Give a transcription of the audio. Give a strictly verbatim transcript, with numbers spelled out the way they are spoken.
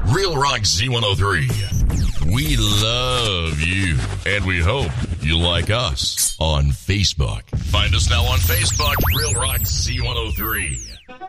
Real Rock Z one oh three. We love you, and we hope you like us on Facebook. Find us now on Facebook, Real Rock Z one oh three.